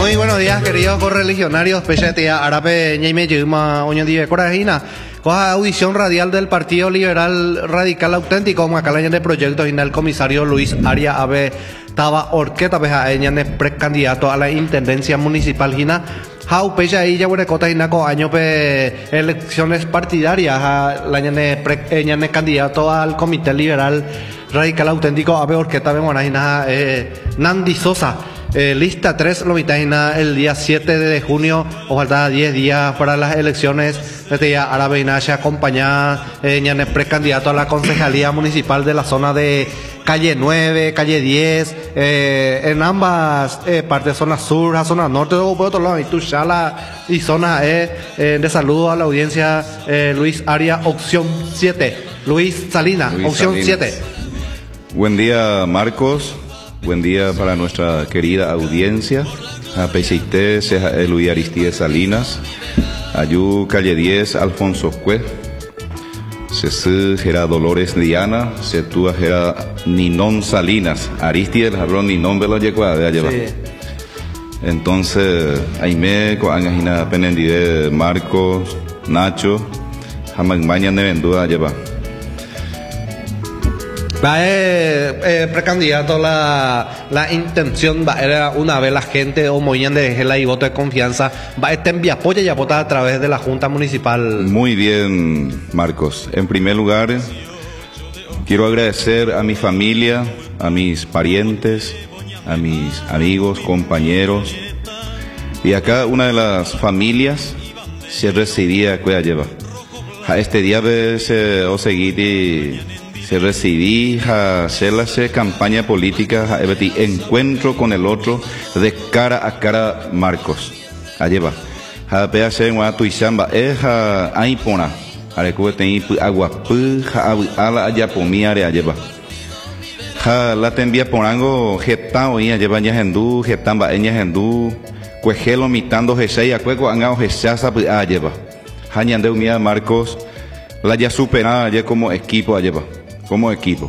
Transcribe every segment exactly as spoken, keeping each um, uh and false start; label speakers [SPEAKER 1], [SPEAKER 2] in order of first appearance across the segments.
[SPEAKER 1] Muy buenos días, queridos correligionarios. Pechetia, Arape, Ñaime, Yuma, Oñandíe, Corajina. Coja audición radial del Partido Liberal Radical Auténtico, Macalayan de Proyectos, y el comisario Luis Aria Abe Taba Orqueta, Peja, Eñan, precandidato a la Intendencia Municipal, Gina. Jau pecha ahí ya huerecota inaco año pe elecciones partidarias a la ñane pre ñane candidato al Comité Liberal Radical Auténtico a peor que también bueno eh Nandi Sosa eh, lista tres lo mitad el día siete de junio o falta diez días para las elecciones desde ya árabe se acompaña eh, ñane precandidato a la concejalía municipal de la zona de calle nueve, calle diez, eh, en ambas eh, partes, zona sur, zona norte, o por otro lado, y Tuchala y zona E, eh, de saludo a la audiencia, eh, Luis Aria, opción siete, Luis Salinas, Luis opción Salinas. siete.
[SPEAKER 2] Buen día, Marcos, buen día para nuestra querida audiencia, a Pecheité, Luis Aristides Salinas, Ayú, calle diez, Alfonso Cue, Sesú, Gera Dolores Diana, Setúa, Gera Ninón Salinas, Aristides, Jarrón Ninón Velo Yecua, de allá. Entonces, Aime, Coangajina Penendide, Marcos, Nacho, Jamagmaña Nevendúa, allá va.
[SPEAKER 1] Va eh, eh, precandidato la, la intención va era una vez la gente o movían de la y voto de confianza va este envía apoyo y apoya a través de la Junta Municipal.
[SPEAKER 2] Muy bien, Marcos. En primer lugar, quiero agradecer a mi familia, a mis parientes, a mis amigos, compañeros y a cada una de las familias se recibía que lleva. A este día se o seguir se recibí a hacer la campaña política, a encuentro con el otro de cara a cara, Marcos. Allí va. A P H en Guatuizamba, es a Aipona, a recuerden Aguapú, a la Ayapomía, allí va. A la tembia porango, Getao, y allí va Yahendú, Getamba, Eñahendú, Cuejelo, mitando Jesei, a Cueco, Angao, Jesasa, allí va. Hañandeu, mía, Marcos, la ya superada, ya como equipo, allí va. Como equipo.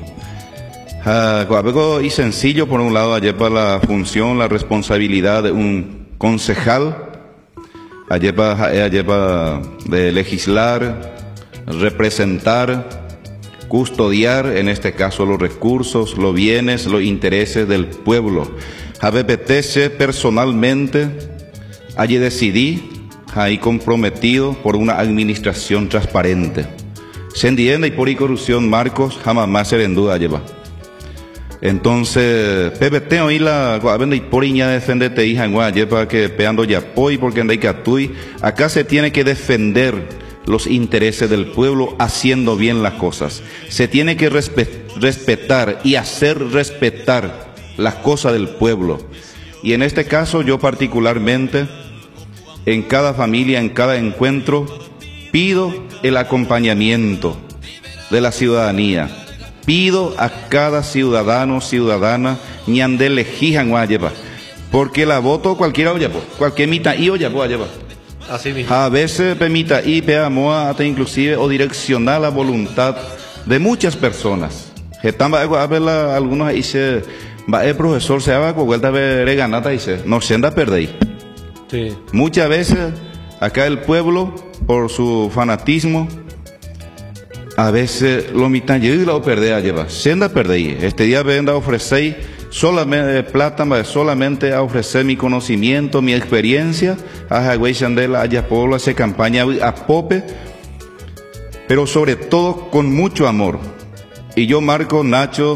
[SPEAKER 2] Uh, y sencillo, por un lado, lleva la función, la responsabilidad de un concejal, lleva, lleva de legislar, representar, custodiar, en este caso, los recursos, los bienes, los intereses del pueblo. A B P T C personalmente, allí decidí, ahí comprometido por una administración transparente. Se entiende y por corrupción, Marcos, jamás más se en duda lleva. Entonces, P B T hoy la vende y por iña defendete hija en guay lleva que peando ya poi porque andai catui. Acá se tiene que defender los intereses del pueblo haciendo bien las cosas. Se tiene que respetar y hacer respetar las cosas del pueblo. Y en este caso, yo particularmente, en cada familia, en cada encuentro, pido el acompañamiento de la ciudadanía. Pido a cada ciudadano, ciudadana, ñande lejijan guayeva, porque la voto cualquiera oye, cualquier mitad y oye,
[SPEAKER 1] así mismo.
[SPEAKER 2] A veces permita y peamoa hasta inclusive o direccionar la voluntad de muchas personas. Getamba algunos dice, va el profesor se va con vuelta a ver ganata dice, no se anda perdéis. Sí. Muchas veces acá el pueblo, por su fanatismo, a veces lo mitad y lo perdé a llevar. Senda perdí. Este día venda ofrecer solamente plata, solamente a ofrecer mi conocimiento, mi experiencia, a Hagüey Chandela, a Yapobla, se campaña a Pope, pero sobre todo con mucho amor. Y yo, Marco, Nacho,